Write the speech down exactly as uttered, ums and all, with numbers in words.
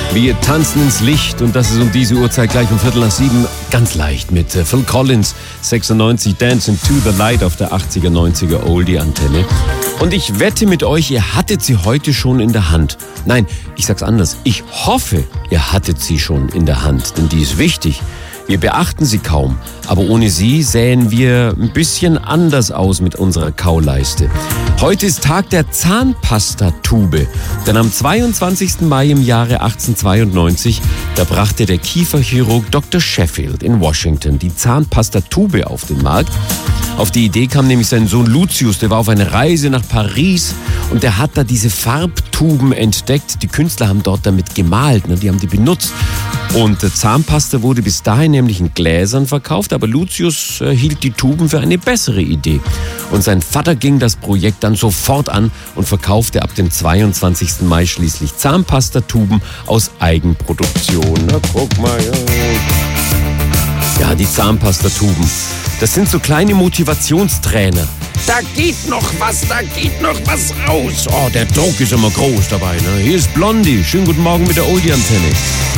Wir tanzen ins Licht und das ist um diese Uhrzeit gleich um Viertel nach sieben ganz leicht mit Phil Collins, sechsundneunzig, Dancing to the Light auf der achtziger, neunziger Oldie-Antenne. Und ich wette mit euch, ihr hattet sie heute schon in der Hand. Nein, ich sag's anders. Ich hoffe, ihr hattet sie schon in der Hand, denn die ist wichtig. Wir beachten sie kaum, aber ohne sie sähen wir ein bisschen anders aus mit unserer Kauleiste. Heute ist Tag der Zahnpastatube, denn am zweiundzwanzigsten Mai im Jahre achtzehnhundertzweiundneunzig, da brachte der Kieferchirurg Doktor Sheffield in Washington die Zahnpastatube auf den Markt. Auf die Idee kam nämlich sein Sohn Lucius, der war auf einer Reise nach Paris und der hat da diese Farbtuben entdeckt. Die Künstler haben dort damit gemalt, ne? Die haben die benutzt. Und Zahnpasta wurde bis dahin nämlich in Gläsern verkauft, aber Lucius äh, hielt die Tuben für eine bessere Idee. Und sein Vater ging das Projekt dann sofort an und verkaufte ab dem zweiundzwanzigsten Mai schließlich Zahnpastatuben aus Eigenproduktion. Na, guck mal, ja. Ja, die Zahnpastatuben. Das sind so kleine Motivationstrainer. Da geht noch was, da geht noch was raus. Oh, der Druck ist immer groß dabei. Ne? Hier ist Blondie. Schönen guten Morgen mit der Oldie-Antenne.